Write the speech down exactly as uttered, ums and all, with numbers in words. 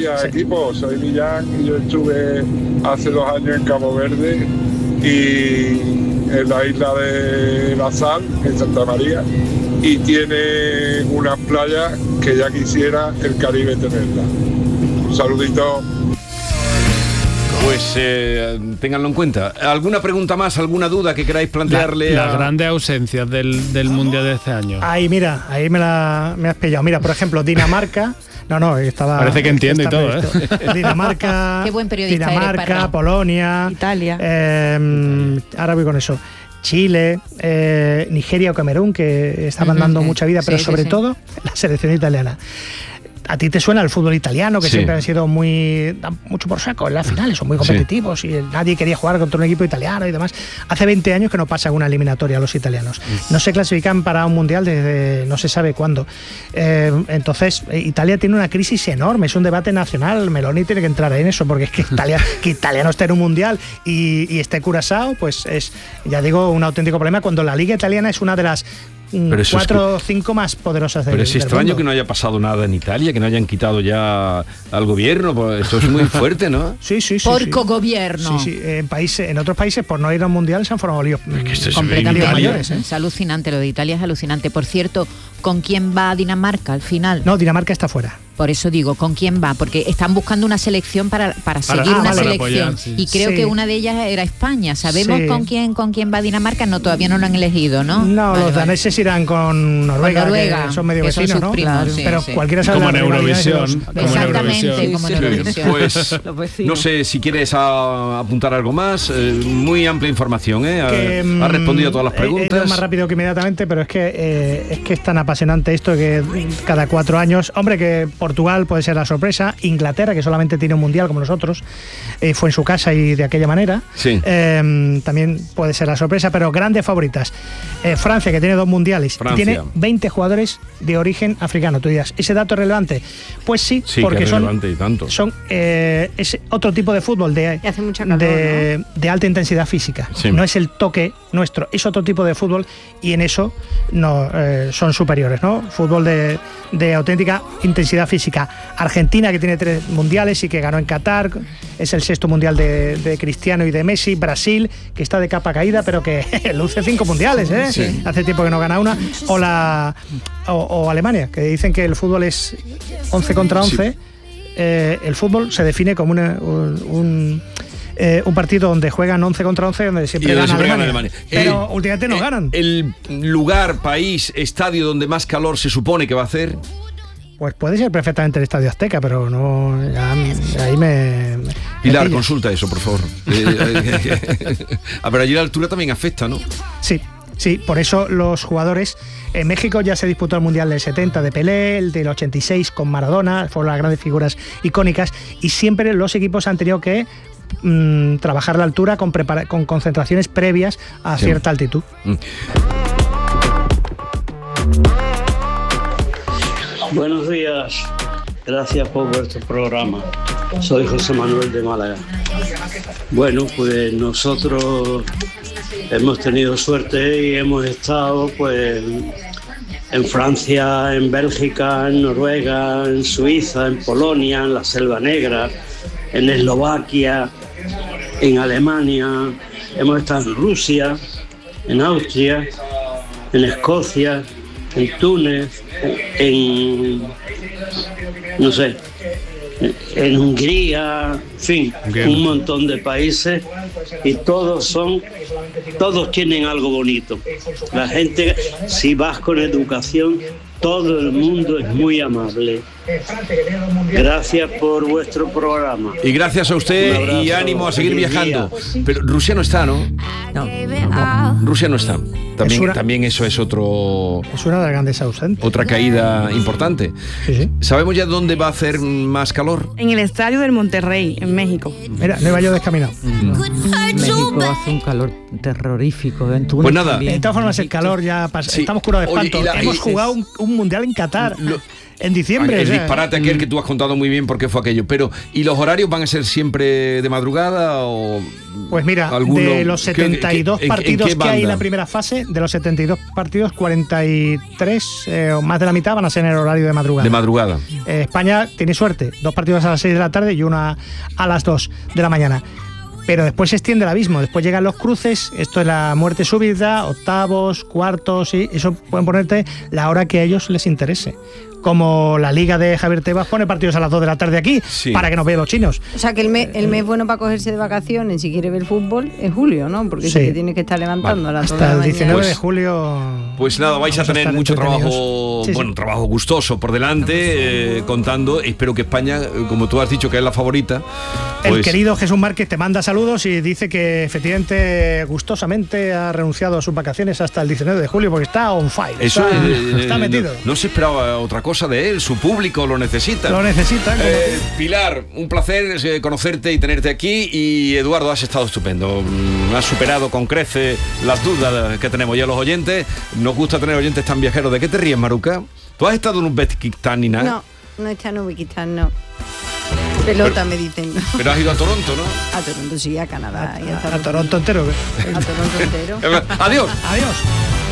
días, sí. Equipo. Soy Millán y yo estuve hace dos años en Cabo Verde y en la isla de La Sal, en Santa María, y tiene unas playas que ya quisiera el Caribe tenerla. Un saludito. Pues eh, ténganlo en cuenta. ¿Alguna pregunta más, alguna duda que queráis plantearle? La, a... Las grandes ausencias del, del Mundial de este año. Ahí, mira, ahí me, la, me has pillado. Mira, por ejemplo, Dinamarca. No, no, estaba... Parece que entiende y todo, ¿eh? Dinamarca, Qué buen periodista Dinamarca, eres, Polonia... Italia. Eh, ahora voy con eso. Chile, eh, Nigeria o Camerún, que estaban uh-huh, dando sí. mucha vida, pero sí, sobre sí, todo sí. la selección italiana. ¿A ti te suena el fútbol italiano, que sí. siempre han sido muy... dan mucho por saco en las finales, son muy competitivos sí. y nadie quería jugar contra un equipo italiano y demás? Hace veinte años que no pasa una eliminatoria a los italianos. No se clasifican para un mundial desde no se sabe cuándo. Eh, entonces, Italia tiene una crisis enorme, es un debate nacional. Meloni tiene que entrar en eso, porque es que Italia, que Italia no esté en un mundial y, y esté Curazao, pues es, ya digo, un auténtico problema, cuando la liga italiana es una de las Pero cuatro o es que... cinco más poderosas del, Pero es extraño mundo. Que no haya pasado nada en Italia, que no hayan quitado ya al gobierno, pues esto es muy fuerte, ¿no? Sí, sí, sí. Porco sí. gobierno. Sí, sí. En países, en otros países, por no ir a un mundial, se han formado líos es completamente mayores. ¿eh? Es alucinante, lo de Italia es alucinante. Por cierto, ¿con quién va Dinamarca al final? No, Dinamarca está fuera. Por eso digo, ¿con quién va? Porque están buscando una selección para, para seguir ah, una vale, selección. apoyar, sí. Y creo sí. que una de ellas era España. ¿Sabemos sí. con quién con quién va Dinamarca? No, todavía no lo han elegido, ¿no? No, vale, los daneses vale. irán con Noruega, con Noruega que son medio vecinos, son ¿no? Primos, sí, pero sí. cualquiera sabe como en Eurovisión. Los... Como Exactamente, en Eurovisión. como en Eurovisión. Pues no sé si quieres a, apuntar algo más. Eh, muy amplia información, ¿eh? Ha, que, ha respondido a todas las preguntas. Eh, eh, más rápido que inmediatamente, pero es que eh, es que es tan apasionante esto que cada cuatro años, hombre, que Portugal puede ser la sorpresa, Inglaterra, que solamente tiene un mundial como nosotros, eh, fue en su casa y de aquella manera, sí. eh, también puede ser la sorpresa, pero grandes favoritas. Eh, Francia, que tiene dos mundiales, y tiene veinte jugadores de origen africano. Tú dirás, ¿ese dato es relevante? Pues sí, sí porque que es son, relevante y tanto. son eh, es otro tipo de fútbol de, hace mucha calor, de, ¿no? de alta intensidad física. Sí. No es el toque nuestro, es otro tipo de fútbol y en eso no eh, son superiores, ¿no? Fútbol de, de auténtica intensidad física. Argentina, que tiene tres mundiales y que ganó en Qatar, es el sexto mundial de, de Cristiano y de Messi. Brasil, que está de capa caída, pero que luce cinco mundiales, ¿eh? Sí. Hace tiempo que no gana una. O la o, o Alemania, que dicen que el fútbol es once contra once. Sí. Eh, el fútbol se define como una, un, un Eh, un partido donde juegan once contra once, donde siempre, donde gana, siempre Alemania, gana Alemania. Pero eh, últimamente no eh, ganan. ¿El lugar, país, estadio donde más calor se supone que va a hacer? Pues puede ser perfectamente el Estadio Azteca, pero no, ya, ahí me... me Pilar, me consulta eso, por favor. A ver, allí la altura también afecta, ¿no? Sí. Sí, por eso los jugadores... En México ya se disputó el Mundial del setenta de Pelé, el del ochenta y seis con Maradona, fueron las grandes figuras icónicas, y siempre los equipos han tenido que mmm, trabajar la altura con, prepara- con concentraciones previas a sí. cierta altitud. Mm. Buenos días, gracias por vuestro programa. Soy José Manuel de Málaga. Bueno, pues nosotros hemos tenido suerte y hemos estado pues en Francia, en Bélgica, en Noruega, en Suiza, en Polonia, en la Selva Negra, en Eslovaquia, en Alemania, hemos estado en Rusia, en Austria, en Escocia, en Túnez, en, no sé, en Hungría, en fin, Bien. un montón de países, y todos son, todos tienen algo bonito. La gente, si vas con educación, todo el mundo es muy amable. Gracias por vuestro programa. Y gracias a usted y ánimo a seguir viajando. Pero Rusia no está, ¿no? No, no. Rusia no está. También, una, también eso es otro... Es una de las grandes ausentes. Otra caída importante. Sí, sí. ¿Sabemos ya dónde va a hacer más calor? En el estadio del Monterrey, en México. Mira, no iba yo descaminado. No. México hace un calor terrorífico. En Túnez pues nada. También. De todas formas, el calor ya pasa. Sí. Estamos curados de espanto. Oye, la, Hemos y, jugado es... un, un mundial en Qatar. Lo... en diciembre. El o sea, disparate aquel que tú has contado muy bien porque fue aquello. Pero, ¿y los horarios van a ser siempre de madrugada o...? Pues mira, alguno, de los setenta y dos ¿qué, qué, partidos en, en que hay en banda? la primera fase, de los setenta y dos partidos, cuarenta y tres eh, o más de la mitad van a ser en el horario de madrugada. De madrugada. Eh, España tiene suerte, dos partidos a las seis de la tarde y una a las dos de la mañana. Pero después se extiende el abismo, después llegan los cruces, esto es la muerte súbita, octavos, cuartos, y eso pueden ponerte la hora que a ellos les interese. Como la liga de Javier Tebas pone partidos a las dos de la tarde aquí, sí. para que nos vean los chinos. O sea que el mes, el mes bueno para cogerse de vacaciones, si quiere ver fútbol, es julio, ¿no? Porque sí, sí que tiene que estar levantando vale. a las dos de la Hasta el diecinueve pues, de julio. Pues nada, vais a tener a mucho trabajo, sí, bueno, sí. trabajo gustoso por delante, eh, contando. Espero que España, como tú has dicho que es la favorita. Pues... El querido Jesús Márquez te manda saludos y dice que efectivamente, gustosamente ha renunciado a sus vacaciones hasta el diecinueve de julio porque está on fire. Eso está, eh, está metido. No, no se esperaba otra cosa de él, su público lo necesita. Lo necesita. Eh, Pilar, un placer eh, conocerte y tenerte aquí. Y Eduardo, has estado estupendo. Mm, has superado con crece las dudas que tenemos ya los oyentes. Nos gusta tener oyentes tan viajeros. ¿De qué te ríes, Maruca? ¿Tú has estado en Uzbekistán ni nada? No, no he estado en Uzbekistán, no. Pelota pero, me dicen. Pero has ido a Toronto, ¿no? A Toronto sí, a Canadá. A, y a, a, a Toronto entero. A Toronto entero. Adiós. Adiós.